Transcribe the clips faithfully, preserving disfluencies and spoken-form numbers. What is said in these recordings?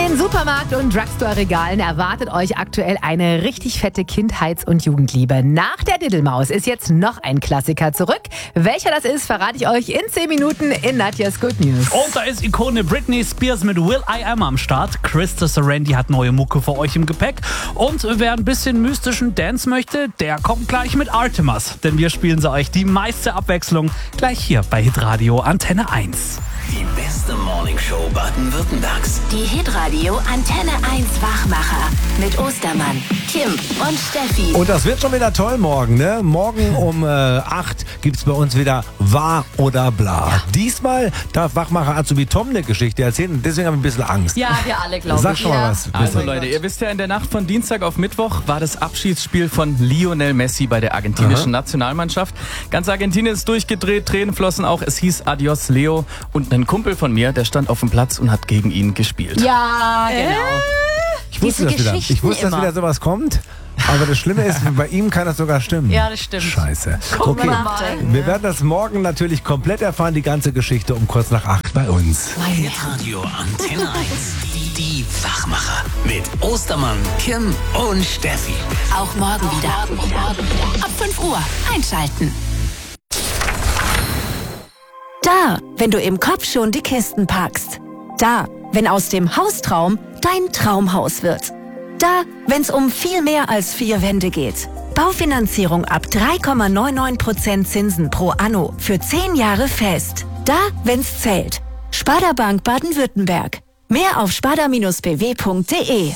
den Supermarkt- und Drugstore-Regalen erwartet euch aktuell eine richtig fette Kindheits- und Jugendliebe. Nach der Diddelmaus ist jetzt noch ein Klassiker zurück. Welcher das ist, verrate ich euch in zehn Minuten in Nadjas Good News. Und da ist Ikone Britney Spears mit Will I Am am Start. Krista Serendi hat neue Mucke für euch im Gepäck. Und wer ein bisschen mystischen Dance möchte, der kommt gleich mit Artemis. Denn wir spielen sie euch die meiste Abwechslung gleich hier bei Hitradio Antenne eins. Die beste Morningshow Baden-Württembergs. Die Hitradio Antenne eins Wachmacher mit Ostermann, Kim und Steffi. Und das wird schon wieder toll morgen, ne? Morgen um äh, acht gibt's bei uns wieder Wahr oder Bla. Ja. Diesmal darf Wachmacher Azubi Tom eine Geschichte erzählen und deswegen habe ich ein bisschen Angst. Ja, wir alle, glaube ich. Sag schon mal ja. was. Also Leute, ihr wisst ja, in der Nacht von Dienstag auf Mittwoch war das Abschiedsspiel von Lionel Messi bei der argentinischen Aha. Nationalmannschaft. Ganz Argentinien ist durchgedreht, Tränen flossen auch. Es hieß Adios Leo und ein Kumpel von mir, der stand auf dem Platz und hat gegen ihn gespielt. Ja, genau. Äh? Ich wusste, das wieder. Ich wusste, dass wieder sowas kommt. Aber das Schlimme ist, bei ihm kann das sogar stimmen. Ja, das stimmt. Scheiße. Okay, wir werden das morgen natürlich komplett erfahren, die ganze Geschichte um kurz nach acht bei uns. Hitradio Antenne eins. Die, die Wachmacher mit Ostermann, Kim und Steffi. Auch morgen wieder. Ab fünf Uhr einschalten. Da, wenn du im Kopf schon die Kisten packst. Da, wenn aus dem Haustraum dein Traumhaus wird. Da, wenn's um viel mehr als vier Wände geht. Baufinanzierung ab drei Komma neunundneunzig Prozent Zinsen pro Anno für zehn Jahre fest. Da, wenn's zählt. Sparda Bank Baden-Württemberg. Mehr auf sparda Bindestrich b w Punkt d e.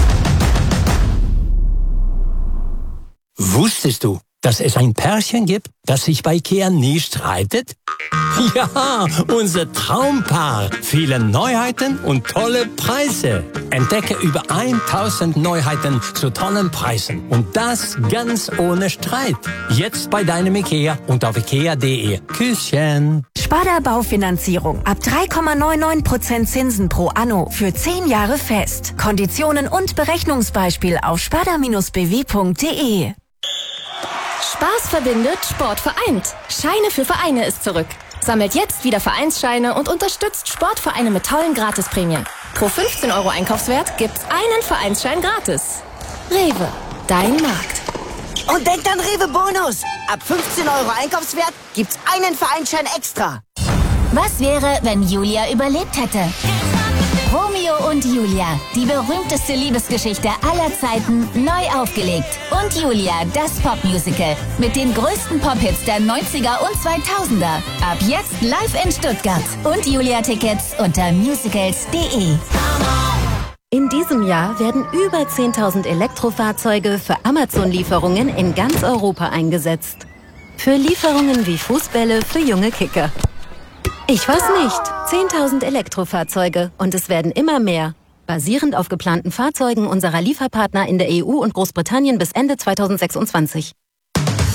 Wusstest du, dass es ein Pärchen gibt, das sich bei IKEA nie streitet? Ja, unser Traumpaar. Viele Neuheiten und tolle Preise. Entdecke über tausend Neuheiten zu tollen Preisen. Und das ganz ohne Streit. Jetzt bei deinem IKEA und auf ikea punkt de. Küsschen. Sparda Baufinanzierung ab drei Komma neunundneunzig Prozent Zinsen pro Anno für zehn Jahre fest. Konditionen und Berechnungsbeispiel auf sparda Bindestrich b w Punkt d e. Spaß verbindet, Sport vereint. Scheine für Vereine ist zurück. Sammelt jetzt wieder Vereinsscheine und unterstützt Sportvereine mit tollen Gratisprämien. Pro fünfzehn Euro Einkaufswert gibt's einen Vereinsschein gratis. Rewe, dein Markt. Und denkt an Rewe Bonus. Ab fünfzehn Euro Einkaufswert gibt's einen Vereinsschein extra. Was wäre, wenn Julia überlebt hätte? Romeo und Julia, die berühmteste Liebesgeschichte aller Zeiten, neu aufgelegt. Und Julia, das Popmusical mit den größten Pop-Hits der neunziger und zweitausender. Ab jetzt live in Stuttgart. Und Julia-Tickets unter musicals punkt de. In diesem Jahr werden über zehntausend Elektrofahrzeuge für Amazon-Lieferungen in ganz Europa eingesetzt. Für Lieferungen wie Fußbälle für junge Kicker. Ich weiß nicht. zehntausend Elektrofahrzeuge und es werden immer mehr. Basierend auf geplanten Fahrzeugen unserer Lieferpartner in der E U und Großbritannien bis Ende zweitausendsechsundzwanzig.